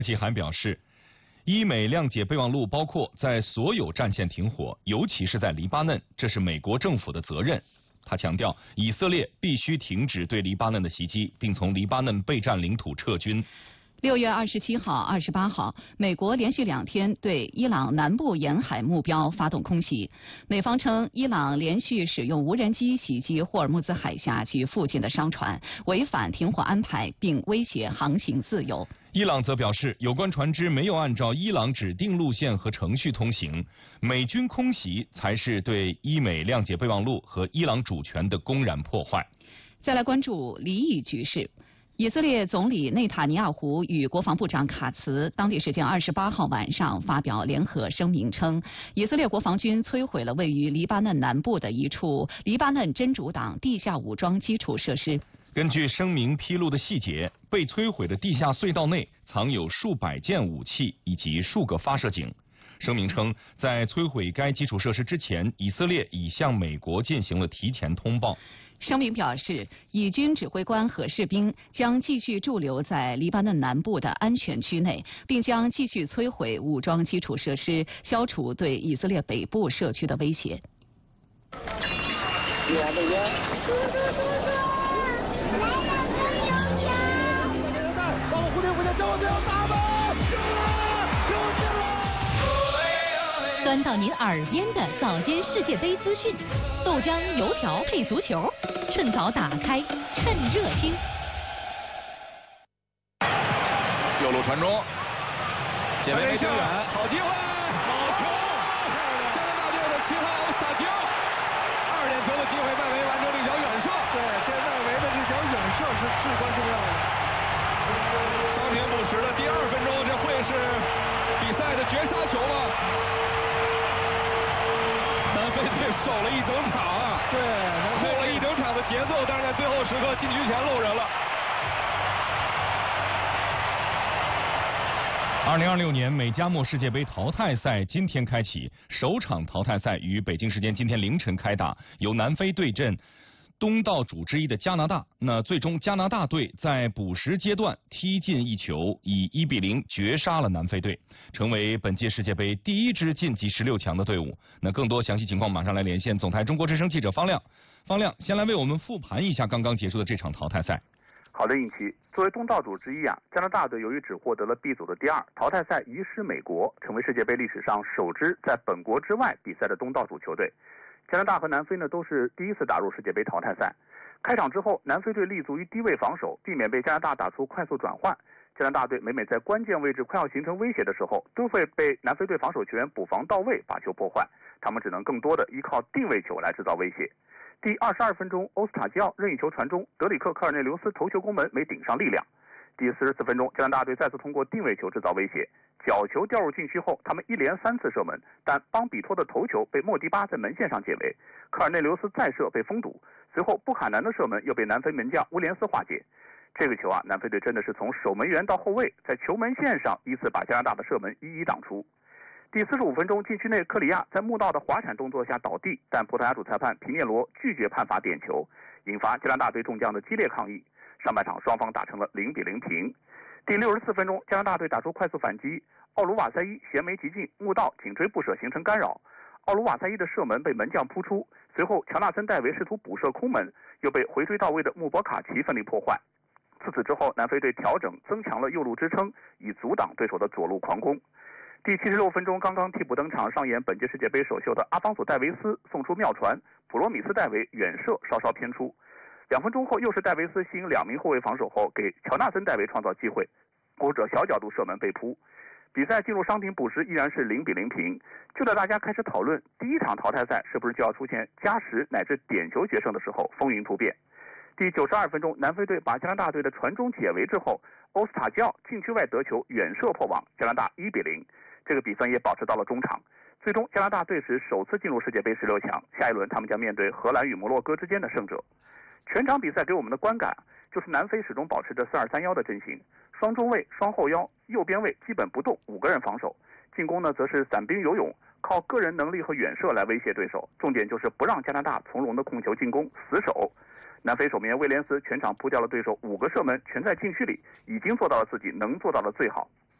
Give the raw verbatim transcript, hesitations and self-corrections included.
其还表示，伊美谅解备忘录包括在所有战线停火，尤其是在黎巴嫩，这是美国政府的责任。他强调，以色列必须停止对黎巴嫩的袭击，并从黎巴嫩备战领土撤军。 六月二十七号、二十八号，美国连续两天对伊朗南部沿海目标发动空袭。美方称，伊朗连续使用无人机袭击霍尔木兹海峡及附近的商船，违反停火安排，并威胁航行自由。 伊朗则表示，有关船只没有按照伊朗指定路线和程序通行，美军空袭才是对伊美谅解备忘录和伊朗主权的公然破坏。 再来关注黎以局势。以色列总理内塔尼亚胡与国防部长卡茨当地时间二十八号晚上发表联合声明称，以色列国防军摧毁了位于黎巴嫩南部的一处黎巴嫩真主党地下武装基础设施。 根据声明披露的细节，被摧毁的地下隧道内藏有数百件武器以及数个发射井。声明称，在摧毁该基础设施之前，以色列已向美国进行了提前通报。 声明表示，以军指挥官和士兵将继续驻留在黎巴嫩南部的安全区内，并将继续摧毁武装基础设施，消除对以色列北部社区的威胁。 端到您耳边的早间世界杯资讯，豆浆油条配足球，趁早打开，趁热听。 右路传中，解围没挺远，好机会，好球！加拿大队的七号欧萨吉奥，二点球的机会，外围完成了一脚远射。 对，这外围的这脚远射是至关重要的。 伤停补时的第二分钟，这会是比赛的绝杀球吗？南非队守了一整场啊， 对， 扣了一整场的节奏，但是在最后时刻禁区前漏人了。 二零二六年美加墨世界杯淘汰赛今天开启，首场淘汰赛于北京时间今天凌晨开打，由南非对阵东道主之一的加拿大。那最终加拿大队在补时阶段踢进一球，以一比零绝杀了南非队，成为本届世界杯第一支晋级十六强的队伍。那更多详细情况马上来连线总台中国之声记者方亮。方亮，先来为我们复盘一下刚刚结束的这场淘汰赛。 好的，尹奇，作为东道主之一啊，加拿大队由于只获得了 B 组的第二，淘汰赛遗失美国，成为世界杯历史上首支在本国之外比赛的东道主球队。加拿大和南非呢都是第一次打入世界杯淘汰赛。开场之后，南非队立足于低位防守，避免被加拿大打出快速转换。加拿大队每每在关键位置快要形成威胁的时候，都会被南非队防守球员补防到位，把球破坏。他们只能更多的依靠定位球来制造威胁。第二十二分钟，欧斯塔基奥任意球传中，德里克·科尔内留斯头球攻门没顶上力量。第四十四分钟，加拿大队再次通过定位球制造威胁，角球掉入禁区后，他们一连三次射门，但邦比托的头球被莫迪巴在门线上解围，科尔内留斯再射被封堵，随后布卡南的射门又被南非门将乌连斯化解。这个球啊，南非队真的是从守门员到后卫，在球门线上依次把加拿大的射门一一挡出。第四十五分钟，禁区内克里亚在穆道的滑铲动作下倒地，但葡萄牙主裁判皮涅罗拒绝判罚点球，引发加拿大队众将的激烈抗议。上半场双方打成了零比零平。第六十四分钟，加拿大队打出快速反击，奥卢瓦塞伊衔枚急进，穆道紧追不舍形成干扰，奥卢瓦塞伊的射门被门将扑出，随后乔纳森戴维试图补射空门，又被回追到位的穆博卡奇奋力破坏。自此之后，南非队调整增强了右路支撑，以阻挡对手的左路狂攻。第七十六分钟，刚刚替补登场上演本届世界杯首秀的阿方索·戴维斯送出妙传，普罗米斯戴维远射稍稍偏出。两分钟后，又是戴维斯吸引两名后卫防守后，给乔纳森戴维创造机会，或者小角度射门被扑。比赛进入伤停补时，依然是零比零平。就在大家开始讨论第一场淘汰赛是不是就要出现加时乃至点球决胜的时候，风云突变。第九十二分钟，南非队把加拿大队的传中解围之后，欧斯塔基奥禁区外得球远射破网，加拿大一比零。这个比分也保持到了中场。最终，加拿大队史首次进入世界杯十六强，下一轮他们将面对荷兰与摩洛哥之间的胜者。全场比赛给我们的观感就是南非始终保持着四二三一的阵型，双中卫、双后腰、右边卫基本不动，五个人防守。进攻呢，则是散兵游勇，靠个人能力和远射来威胁对手。重点就是不让加拿大从容的控球进攻，死守。南非守门员威廉斯全场扑掉了对手五个射门，全在禁区里，已经做到了自己能做到的最好。